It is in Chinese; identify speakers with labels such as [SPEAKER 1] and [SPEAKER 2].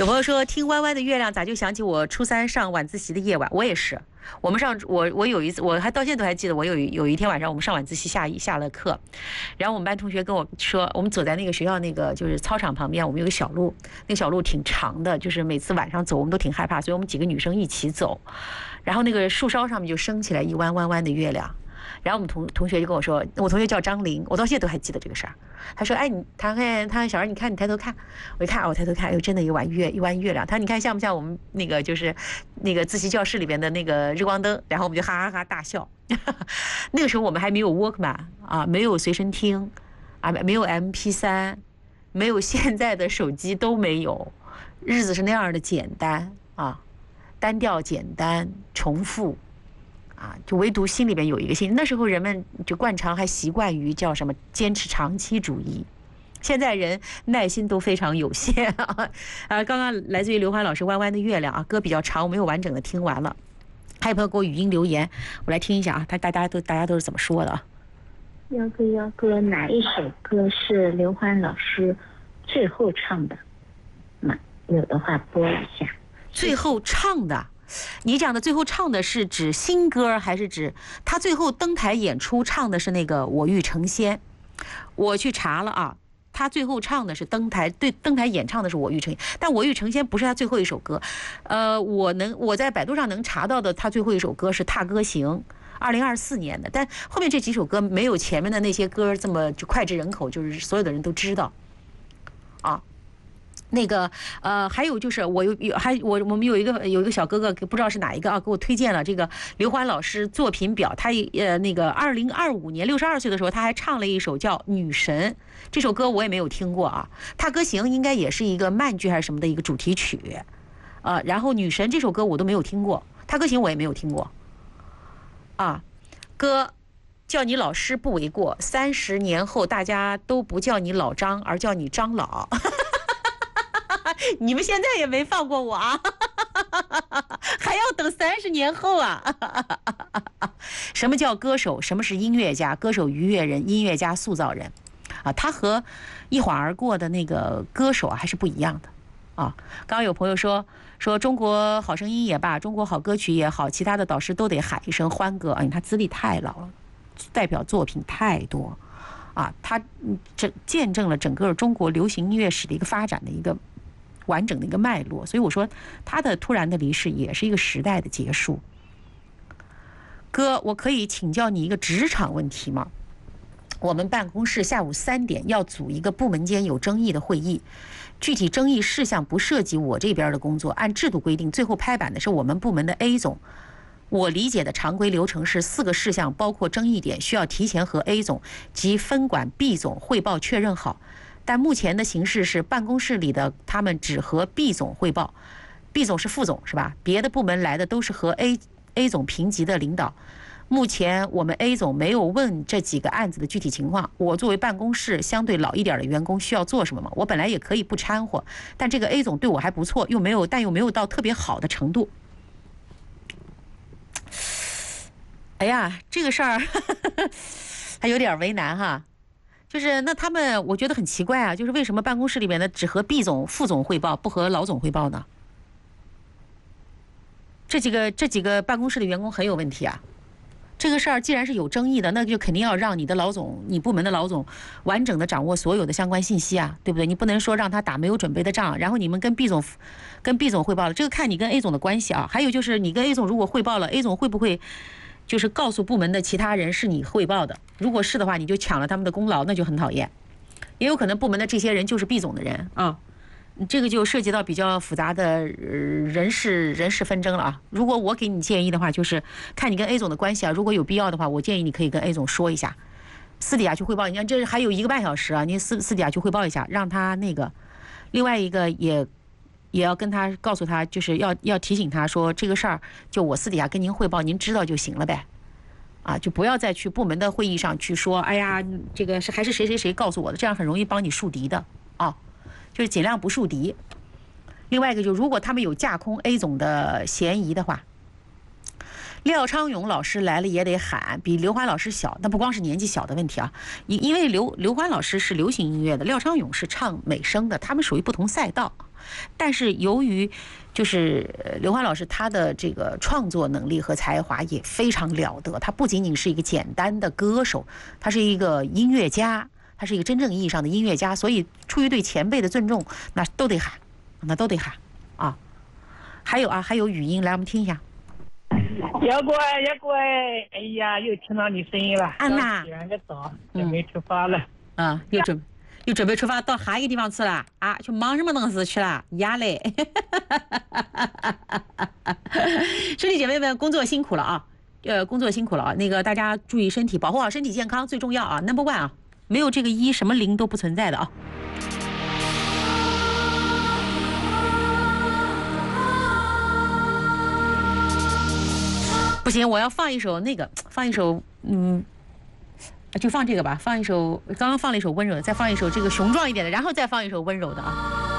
[SPEAKER 1] 有朋友说听弯弯的月亮，咋就想起我初三上晚自习的夜晚？我也是，我有一次，我还到现在都还记得，我有一天晚上我们上晚自习下了课，然后我们班同学跟我说，我们走在那个学校那个就是操场旁边，我们有个小路，那个小路挺长的，就是每次晚上走我们都挺害怕，所以我们几个女生一起走，然后那个树梢上面就升起来一弯弯弯的月亮。然后我们同学就跟我说，我同学叫张玲，我到现在都还记得这个事儿。他说：“哎，他小孩，你看，你抬头看。”我一看，我抬头看，哎呦，真的一弯月亮。他说：“你看像不像我们那个就是那个自习教室里边的那个日光灯？”然后我们就哈哈哈大笑。那个时候我们还没有 Walkman 啊，没有随身听啊，没有 MP3，没有现在的手机都没有，日子是那样的简单啊，单调简单，重复。啊，就唯独心里边有一个心，那时候人们就惯常还习惯于叫什么坚持长期主义，现在人耐心都非常有限啊。刚刚来自于刘欢老师《弯弯的月亮》啊，歌比较长，我没有完整的听完了。还有朋友给我语音留言，我来听一下啊，大家都是怎么说的啊？
[SPEAKER 2] 幺哥，哪一首歌是刘欢老师最后唱的？有的话播一下。
[SPEAKER 1] 最后唱的。你讲的最后唱的是指新歌，还是指他最后登台演出唱的是那个《我欲成仙》？我去查了啊，他最后唱的是登台演唱的是《我欲成仙》，但《我欲成仙》不是他最后一首歌。我在百度上能查到的，他最后一首歌是《踏歌行》，2024年的，但后面这几首歌没有前面的那些歌这么就脍炙人口，就是所有的人都知道啊。那个还有就是我们有一个小哥哥，不知道是哪一个啊，给我推荐了这个刘欢老师作品表。他那个2025年62岁的时候，他还唱了一首叫《女神》，这首歌我也没有听过啊。《踏歌行》应该也是一个慢剧还是什么的一个主题曲，然后《女神》这首歌我都没有听过，《踏歌行》我也没有听过啊。歌叫你老师不为过，30年后大家都不叫你老张，而叫你张老。你们现在也没放过我啊，还要等30年后啊。什么叫歌手？什么是音乐家？歌手愉悦人，音乐家塑造人啊。他和一晃而过的那个歌手还是不一样的啊。刚刚有朋友说中国好声音也罢，中国好歌曲也好，其他的导师都得喊一声欢歌啊，他资历太老了，代表作品太多啊，他见证了整个中国流行音乐史的一个发展的一个完整的一个脉络，所以我说他的突然的离世也是一个时代的结束。哥，我可以请教你一个职场问题吗？我们办公室下午3点要组一个部门间有争议的会议，具体争议事项不涉及我这边的工作，按制度规定，最后拍板的是我们部门的 A 总。我理解的常规流程是4个事项，包括争议点，需要提前和 A 总及分管 B 总汇报确认好。但目前的形式是办公室里的他们只和 B 总汇报， B 总是副总是吧？别的部门来的都是和 A 总评级的领导。目前我们 A 总没有问这几个案子的具体情况，我作为办公室相对老一点的员工需要做什么吗？我本来也可以不掺和，但这个 A 总对我还不错，又没有到特别好的程度。哎呀，这个事儿还有点为难哈。就是那他们我觉得很奇怪啊，就是为什么办公室里面的只和 B 总、副总汇报，不和老总汇报呢？这几个办公室的员工很有问题啊。这个事儿既然是有争议的，那就肯定要让你的老总、你部门的老总完整的掌握所有的相关信息啊，对不对？你不能说让他打没有准备的仗，然后你们跟 B 总汇报了，这个看你跟 A 总的关系啊。还有就是你跟 A 总如果汇报了， A 总会不会就是告诉部门的其他人是你汇报的？如果是的话，你就抢了他们的功劳，那就很讨厌。也有可能部门的这些人就是 B 总的人啊，这个就涉及到比较复杂的人事纷争了啊。如果我给你建议的话，就是看你跟 A 总的关系啊，如果有必要的话，我建议你可以跟 A 总说一下，私底下去汇报。你看这还有1个半小时啊，你私底下去汇报一下，让他那个另外一个也要跟他告诉他，就是要提醒他说这个事儿就我私底下跟您汇报，您知道就行了呗。啊，就不要再去部门的会议上去说，哎呀，这个还是谁告诉我的，这样很容易帮你树敌的啊，就是尽量不树敌。另外一个就是，如果他们有架空 A 总的嫌疑的话， 廖昌永老师来了也得喊，比刘欢老师小，那不光是年纪小的问题啊，因为刘欢老师是流行音乐的，廖昌永是唱美声的，他们属于不同赛道。但是由于就是刘欢老师他的这个创作能力和才华也非常了得，他不仅仅是一个简单的歌手，他是一个音乐家，他是一个真正意义上的音乐家，所以出于对前辈的尊重，那都得喊啊。还有语音，来我们听一下。
[SPEAKER 3] 要乖，哎呀，又听到你声音了。
[SPEAKER 1] 安娜，
[SPEAKER 3] 洗完个澡，准备出发了。
[SPEAKER 1] 啊，又准备出发到下一个地方去了啊？去忙什么东西去了？呀嘞！兄弟姐妹们，工作辛苦了啊！工作辛苦了啊！那个大家注意身体，保护好身体健康最重要啊 ！Number one 啊，没有这个一，什么零都不存在的啊！不行，我要放一首就放这个吧，放一首，刚刚放了一首温柔的，再放一首这个雄壮一点的，然后再放一首温柔的啊。